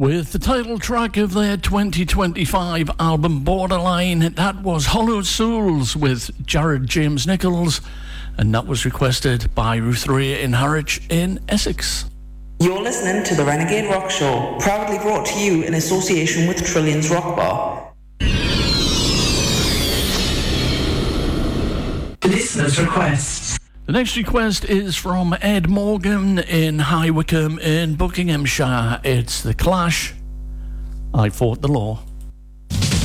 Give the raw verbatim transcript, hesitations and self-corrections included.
With the title track of their twenty twenty-five album Borderline, that was Hollow Souls with Jared James Nichols, and that was requested by Ruth Ray in Harwich in Essex. You're listening to the Renegade Rock Show, proudly brought to you in association with Trillions Rock Bar. Listener's requests. The next request is from Ed Morgan in High Wycombe in Buckinghamshire. It's The Clash, I Fought the Law.